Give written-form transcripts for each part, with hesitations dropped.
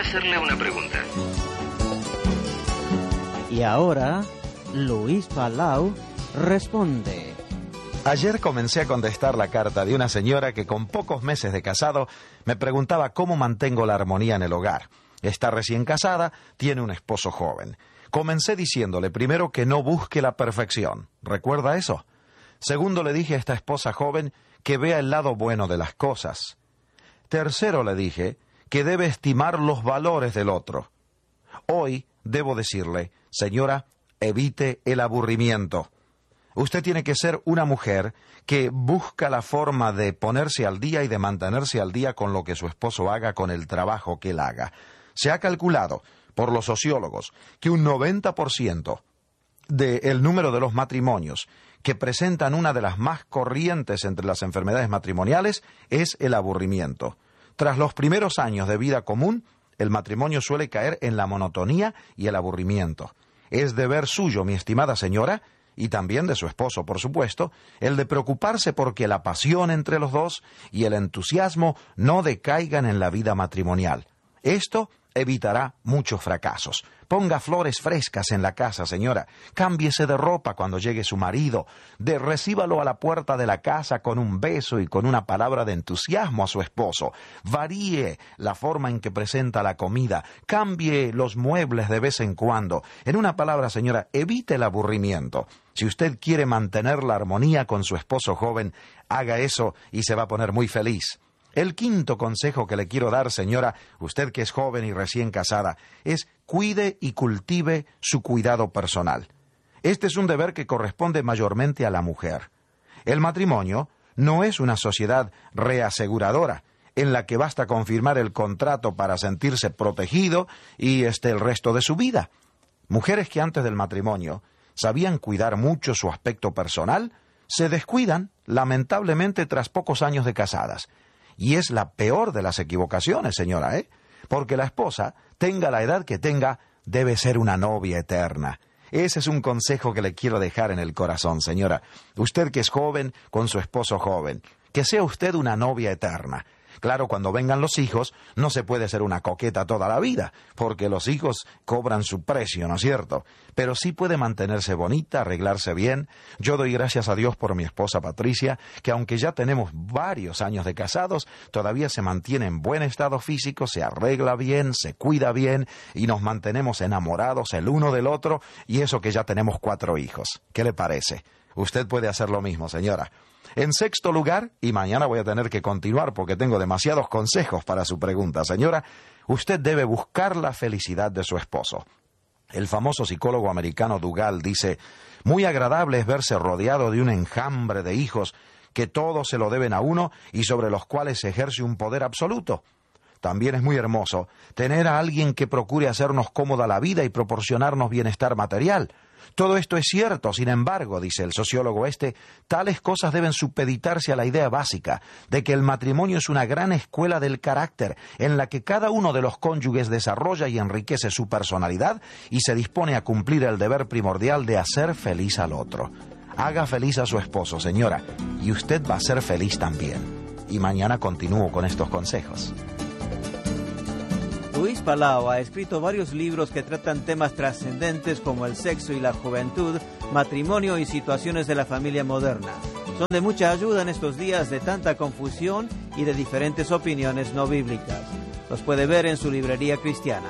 hacerle una pregunta. Y ahora, Luis Palau responde. Ayer comencé a contestar la carta de una señora que con pocos meses de casado me preguntaba cómo mantengo la armonía en el hogar. Está recién casada, tiene un esposo joven. Comencé diciéndole primero que no busque la perfección. ¿Recuerda eso? Segundo, le dije a esta esposa joven que vea el lado bueno de las cosas. Tercero, le dije que debe estimar los valores del otro. Hoy debo decirle, señora, evite el aburrimiento. Usted tiene que ser una mujer que busca la forma de ponerse al día y de mantenerse al día con lo que su esposo haga, con el trabajo que él haga. Se ha calculado por los sociólogos que un 90% del número de los matrimonios que presentan una de las más corrientes entre las enfermedades matrimoniales es el aburrimiento. Tras los primeros años de vida común, el matrimonio suele caer en la monotonía y el aburrimiento. Es deber suyo, mi estimada señora, y también de su esposo, por supuesto, el de preocuparse porque la pasión entre los dos y el entusiasmo no decaigan en la vida matrimonial. Esto evitará muchos fracasos. Ponga flores frescas en la casa, señora. Cámbiese de ropa cuando llegue su marido. Recíbalo a la puerta de la casa con un beso y con una palabra de entusiasmo a su esposo. Varíe la forma en que presenta la comida. Cambie los muebles de vez en cuando. En una palabra, señora, evite el aburrimiento. Si usted quiere mantener la armonía con su esposo joven, haga eso y se va a poner muy feliz. El quinto consejo que le quiero dar, señora, usted que es joven y recién casada, es cuide y cultive su cuidado personal. Este es un deber que corresponde mayormente a la mujer. El matrimonio no es una sociedad reaseguradora, en la que basta con firmar el contrato para sentirse protegido y el resto de su vida. Mujeres que antes del matrimonio sabían cuidar mucho su aspecto personal, se descuidan, lamentablemente, tras pocos años de casadas. Y es la peor de las equivocaciones, señora, porque la esposa, tenga la edad que tenga, debe ser una novia eterna. Ese es un consejo que le quiero dejar en el corazón, señora. Usted que es joven, con su esposo joven, que sea usted una novia eterna. Claro, cuando vengan los hijos, no se puede ser una coqueta toda la vida, porque los hijos cobran su precio, ¿no es cierto? Pero sí puede mantenerse bonita, arreglarse bien. Yo doy gracias a Dios por mi esposa Patricia, que aunque ya tenemos varios años de casados, todavía se mantiene en buen estado físico, se arregla bien, se cuida bien, y nos mantenemos enamorados el uno del otro, y eso que ya tenemos 4 hijos. ¿Qué le parece? Usted puede hacer lo mismo, señora. En sexto lugar, y mañana voy a tener que continuar porque tengo demasiados consejos para su pregunta, señora, usted debe buscar la felicidad de su esposo. El famoso psicólogo americano Dougal dice, muy agradable es verse rodeado de un enjambre de hijos que todo se lo deben a uno y sobre los cuales se ejerce un poder absoluto. También es muy hermoso tener a alguien que procure hacernos cómoda la vida y proporcionarnos bienestar material. Todo esto es cierto, sin embargo, dice el sociólogo tales cosas deben supeditarse a la idea básica de que el matrimonio es una gran escuela del carácter en la que cada uno de los cónyuges desarrolla y enriquece su personalidad y se dispone a cumplir el deber primordial de hacer feliz al otro. Haga feliz a su esposo, señora, y usted va a ser feliz también. Y mañana continúo con estos consejos. Luis Palau ha escrito varios libros que tratan temas trascendentes como el sexo y la juventud, matrimonio y situaciones de la familia moderna. Son de mucha ayuda en estos días de tanta confusión y de diferentes opiniones no bíblicas. Los puede ver en su librería cristiana.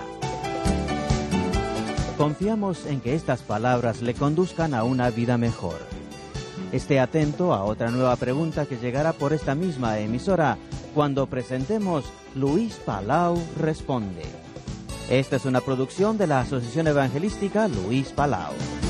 Confiamos en que estas palabras le conduzcan a una vida mejor. Esté atento a otra nueva pregunta que llegará por esta misma emisora cuando presentemos Luis Palau Responde. Esta es una producción de la Asociación Evangelística Luis Palau.